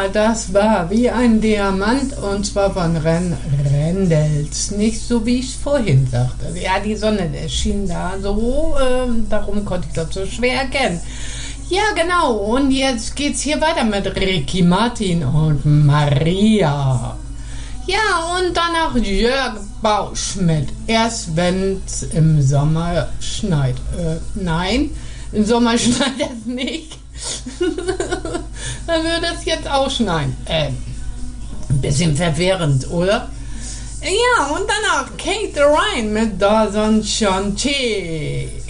Ja, das war wie ein Diamant und zwar von Rendels. Nicht so, wie ich es vorhin sagte. Ja, die Sonne, der schien da so, darum konnte ich das so schwer erkennen. Ja, genau. Und jetzt geht's hier weiter mit Ricky Martin und Maria. Ja, und danach Jörg Bausch mit Erst wenn's im Sommer schneit. Nein, im Sommer schneit es nicht. Dann würde es jetzt auch schneien. Ein bisschen verwirrend, oder? Ja, und danach Kate Ryan mit Dawson Chanté.